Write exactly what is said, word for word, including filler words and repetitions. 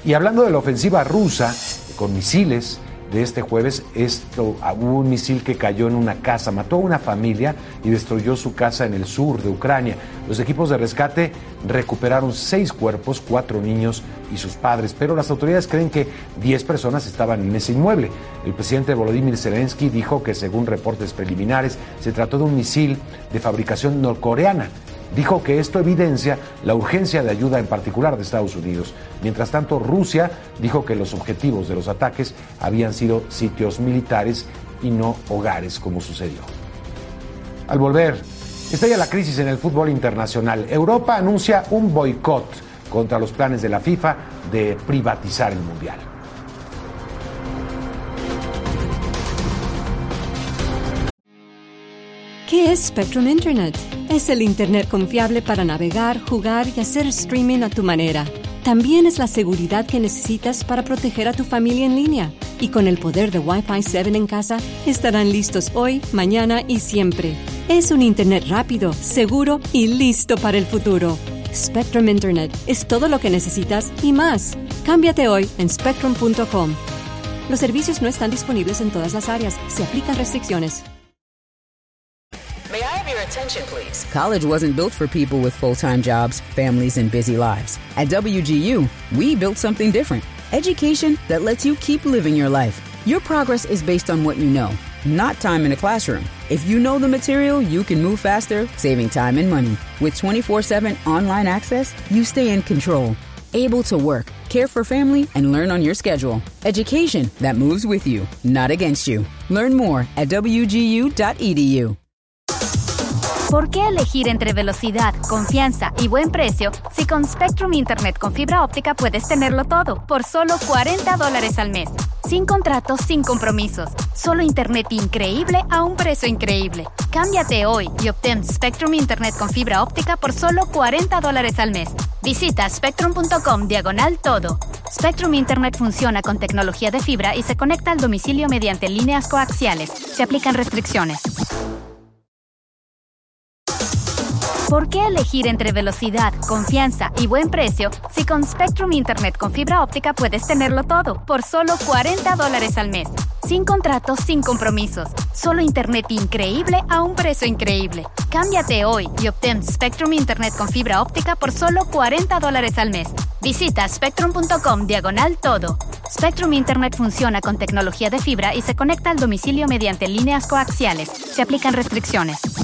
Y hablando de la ofensiva rusa con misiles de este jueves, esto, hubo un misil que cayó en una casa, mató a una familia y destruyó su casa en el sur de Ucrania. Los equipos de rescate recuperaron seis cuerpos, cuatro niños y sus padres, pero las autoridades creen que diez personas estaban en ese inmueble. El presidente Volodymyr Zelensky dijo que, según reportes preliminares, se trató de un misil de fabricación norcoreana. Dijo que esto evidencia la urgencia de ayuda, en particular de Estados Unidos. Mientras tanto, Rusia dijo que los objetivos de los ataques habían sido sitios militares y no hogares, como sucedió. Al volver, estalla la crisis en el fútbol internacional. Europa anuncia un boicot contra los planes de la FIFA de privatizar el Mundial. ¿Qué es Spectrum Internet? Es el Internet confiable para navegar, jugar y hacer streaming a tu manera. También es la seguridad que necesitas para proteger a tu familia en línea. Y con el poder de Wi-Fi siete en casa, estarán listos hoy, mañana y siempre. Es un Internet rápido, seguro y listo para el futuro. Spectrum Internet es todo lo que necesitas y más. Cámbiate hoy en spectrum punto com. Los servicios no están disponibles en todas las áreas. Se aplican restricciones. May I have your attention, please? College wasn't built for people with full-time jobs, families, and busy lives. At W G U, we built something different. Education that lets you keep living your life. Your progress is based on what you know, not time in a classroom. If you know the material, you can move faster, saving time and money. With twenty-four seven online access, you stay in control, able to work, care for family, and learn on your schedule. Education that moves with you, not against you. Learn more at w g u dot e d u. ¿Por qué elegir entre velocidad, confianza y buen precio si con Spectrum Internet con fibra óptica puedes tenerlo todo por solo cuarenta dólares al mes? Sin contratos, sin compromisos. Solo Internet increíble a un precio increíble. Cámbiate hoy y obtén Spectrum Internet con fibra óptica por solo cuarenta dólares al mes. Visita spectrum punto com diagonal todo. Spectrum Internet funciona con tecnología de fibra y se conecta al domicilio mediante líneas coaxiales. Se aplican restricciones. ¿Por qué elegir entre velocidad, confianza y buen precio si con Spectrum Internet con fibra óptica puedes tenerlo todo por solo cuarenta dólares al mes? Sin contratos, sin compromisos. Solo Internet increíble a un precio increíble. Cámbiate hoy y obtén Spectrum Internet con fibra óptica por solo cuarenta dólares al mes. Visita spectrum punto com diagonal todo. Spectrum Internet funciona con tecnología de fibra y se conecta al domicilio mediante líneas coaxiales. Se aplican restricciones.